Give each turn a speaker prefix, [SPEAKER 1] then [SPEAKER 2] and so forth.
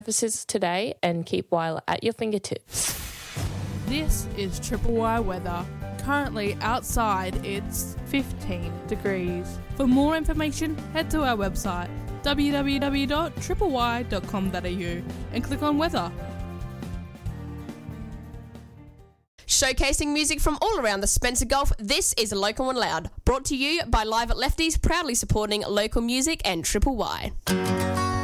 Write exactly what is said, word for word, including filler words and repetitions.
[SPEAKER 1] services today and keep Wyler at your fingertips.
[SPEAKER 2] This is Triple Y weather. Currently outside it's fifteen degrees. For more information, head to our website w w w dot triple y dot com dot a u and click on weather.
[SPEAKER 3] Showcasing music from all around the Spencer Gulf, this is Local and Loud, brought to you by Live at Lefties, proudly supporting local music and Triple Y.